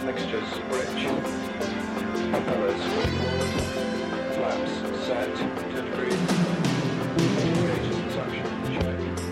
Mixtures bridge. Propellers fully forward. Flaps set. 10 degrees.